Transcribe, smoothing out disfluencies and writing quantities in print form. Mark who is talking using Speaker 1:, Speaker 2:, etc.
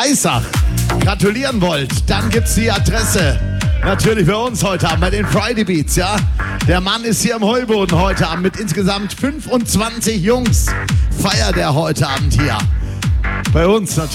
Speaker 1: Breisach gratulieren wollt, dann gibt's die Adresse natürlich für uns heute Abend bei den Friday Beats, ja. Der Mann ist hier im Heuboden heute Abend mit insgesamt 25 Jungs. Feiert er heute Abend hier bei uns natürlich.